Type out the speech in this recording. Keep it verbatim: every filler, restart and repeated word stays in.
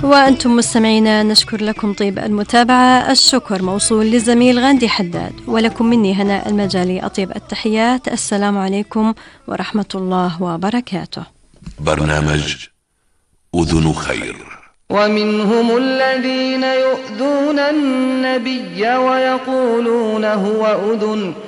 وأنتم مستمعينا نشكر لكم طيب المتابعة. الشكر موصول للزميل غاندي حداد، ولكم مني هناء المجالي أطيب التحيات. السلام عليكم ورحمة الله وبركاته. برنامج أذن خير. ومنهم الذين يؤذون النبي ويقولون هو أذن